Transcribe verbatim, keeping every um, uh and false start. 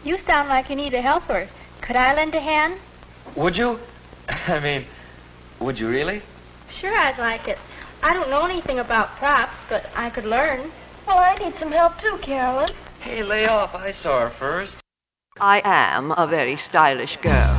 You sound like you need a helper. Could I lend a hand? Would you? I mean, would you really? Sure, I'd like it. I don't know anything about props, but I could learn. Well, I need some help too, Carolyn. Hey, lay off. I saw her first. I am a very stylish girl.